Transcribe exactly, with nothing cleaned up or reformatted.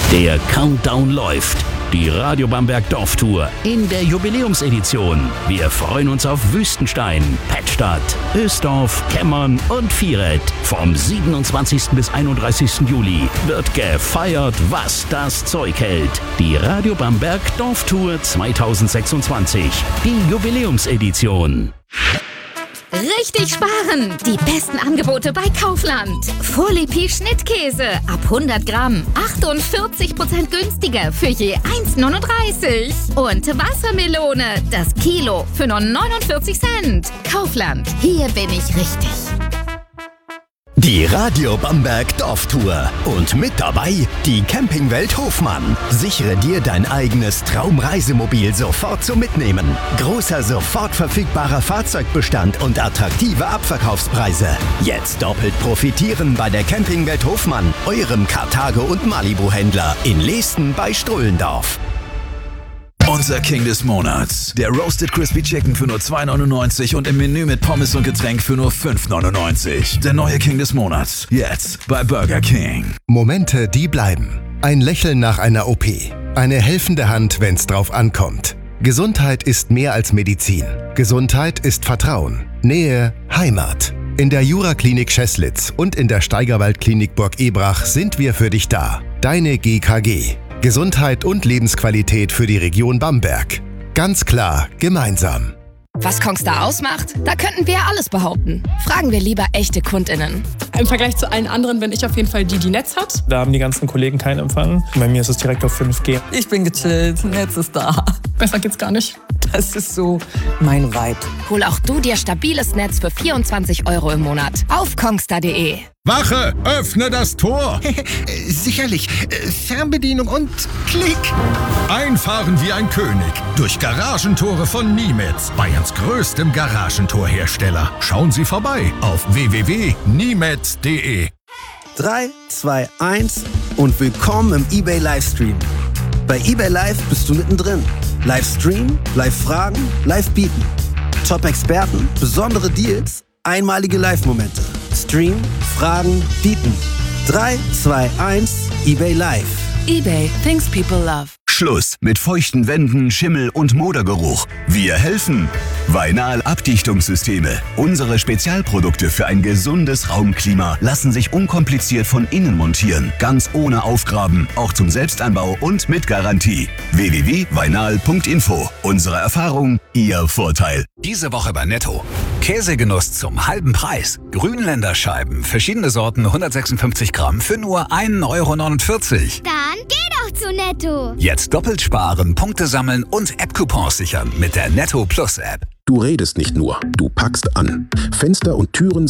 Der Countdown läuft. Die Radio Bamberg Dorftour in der Jubiläumsedition. Wir freuen uns auf Wüstenstein, Pettstadt, Ösdorf, Kemmern und Viereck. Vom siebenundzwanzigsten bis einunddreißigsten Juli wird gefeiert, was das Zeug hält. Die Radio Bamberg Dorftour zweitausendsechsundzwanzig. Die Jubiläumsedition. Richtig sparen! Die besten Angebote bei Kaufland. Folie Schnittkäse ab hundert Gramm. achtundvierzig Prozent günstiger für je eins neununddreißig. Und Wassermelone, das Kilo für nur neunundvierzig Cent. Kaufland, hier bin ich richtig. Die Radio Bamberg Dorftour und mit dabei die Campingwelt Hofmann. Sichere dir dein eigenes Traumreisemobil sofort zum Mitnehmen. Großer sofort verfügbarer Fahrzeugbestand und attraktive Abverkaufspreise. Jetzt doppelt profitieren bei der Campingwelt Hofmann, eurem Karthago- und Malibu-Händler in Leesten bei Strullendorf. Unser King des Monats. Der Roasted Crispy Chicken für nur zwei neunundneunzig und im Menü mit Pommes und Getränk für nur fünf neunundneunzig. Der neue King des Monats. Jetzt bei Burger King. Momente, die bleiben. Ein Lächeln nach einer O P. Eine helfende Hand, wenn's drauf ankommt. Gesundheit ist mehr als Medizin. Gesundheit ist Vertrauen, Nähe, Heimat. In der Jura-Klinik Scheßlitz und in der Steigerwald-Klinik Burg Ebrach sind wir für dich da. Deine G K G. Gesundheit und Lebensqualität für die Region Bamberg. Ganz klar, gemeinsam. Was Kongstar ausmacht? Da könnten wir ja alles behaupten. Fragen wir lieber echte KundInnen. Im Vergleich zu allen anderen bin ich auf jeden Fall die, die Netz hat. Da haben die ganzen Kollegen keinen Empfang. Bei mir ist es direkt auf fünf G. Ich bin gechillt, Netz ist da. Besser geht's gar nicht. Das ist so mein Vibe. Hol auch du dir stabiles Netz für vierundzwanzig Euro im Monat auf kongstar punkt de. Wache, öffne das Tor! Sicherlich. Fernbedienung und Klick. Einfahren wie ein König durch Garagentore von Niemetz, Bayerns größtem Garagentorhersteller. Schauen Sie vorbei auf w w w punkt niemetz punkt de. drei, zwei, eins und willkommen im eBay Livestream. Bei eBay Live bist du mittendrin. Livestream, Live-Fragen, Live-Bieten. Top-Experten, besondere Deals, einmalige Live-Momente. Stream, Fragen, Bieten. drei, zwei, eins, eBay Live. eBay, things people love. Schluss mit feuchten Wänden, Schimmel und Modergeruch. Wir helfen. Vainal Abdichtungssysteme. Unsere Spezialprodukte für ein gesundes Raumklima lassen sich unkompliziert von innen montieren. Ganz ohne Aufgraben. Auch zum Selbstanbau und mit Garantie. w w w punkt vainal punkt info. Unsere Erfahrung, Ihr Vorteil. Diese Woche bei Netto. Käsegenuss zum halben Preis. Grünländerscheiben, verschiedene Sorten, hundertsechsundfünfzig Gramm für nur ein Euro neunundvierzig. Dann geh doch zu Netto. Jetzt doppelt sparen, Punkte sammeln und App-Coupons sichern mit der Netto Plus App. Du redest nicht nur, du packst an. Fenster und Türen